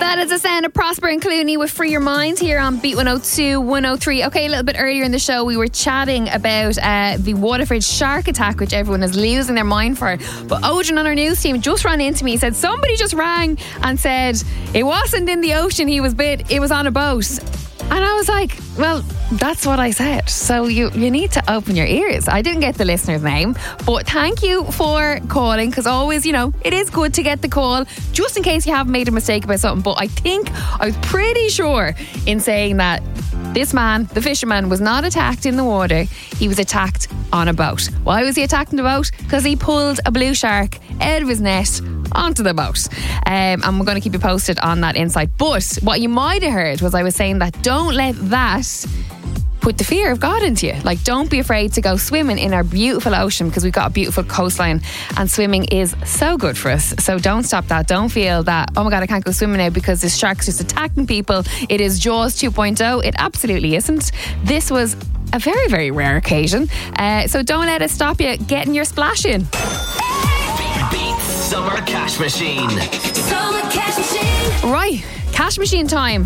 That is the sound of Prosper and Clooney with Free Your Mind here on Beat 102, 103. Okay, a little bit earlier in the show, we were chatting about the Waterford shark attack, which everyone is losing their mind for. But Odin on our news team just ran into me. He said somebody just rang and said it wasn't in the ocean he was bit, it was on a boat. And I was like, well, that's what I said. So you need to open your ears. I didn't get the listener's name, but thank you for calling, because always, it is good to get the call just in case you have made a mistake about something. But I think I was pretty sure in saying that this man, the fisherman, was not attacked in the water. He was attacked on a boat. Why was he attacked on the boat? Because he pulled a blue shark out of his net onto the boat. And we're going to keep you posted on that insight. But what you might have heard was I was saying that don't let that put the fear of God into you. Like, don't be afraid to go swimming in our beautiful ocean, because we've got a beautiful coastline and swimming is so good for us. So don't stop that. Don't feel that, oh my God, I can't go swimming now because this shark's just attacking people. It is Jaws 2.0. It absolutely isn't. This was a very, very rare occasion. So don't let it stop you getting your splash in. Beat Summer Cash Machine. Summer Cash Machine. Right. Cash machine time.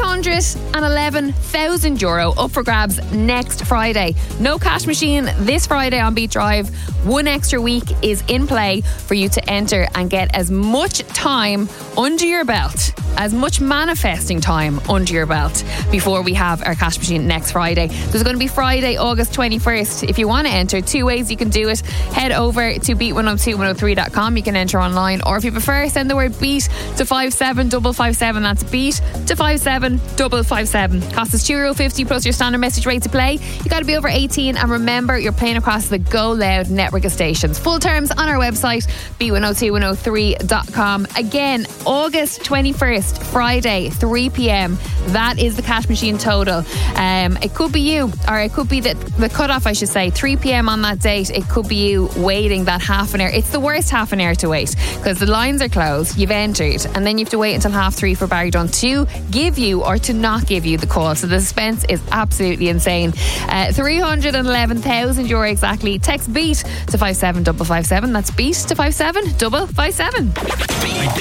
€311,000 up for grabs next Friday. No cash machine this Friday on Beat Drive. One extra week is in play for you to enter and get as much time under your belt, as much manifesting time under your belt before we have our cash machine next Friday. There's going to be Friday, August 21st. If you want to enter, two ways you can do it. Head over to beat102103.com. You can enter online, or if you prefer, send the word beat to 57557. That's beat to 57557. Cost is €2.50 plus your standard message rate to play. You got to be over 18, and remember, you're playing across the Go Loud network of stations. Full terms on our website, beat102103.com. Again, August 21st, Friday, 3 p.m. That is the cash machine total. It could be you, or it could be the cutoff, I should say, 3 p.m. on that date. It could be you waiting that half an hour. It's the worst half an hour to wait, because the lines are closed, you've entered, and then you have to wait until 3:30 for Barry Dunn to give you or to not give you the call. So the suspense is absolutely insane. €311,000 exactly. Text BEAT to 57557. That's BEAT to 57557.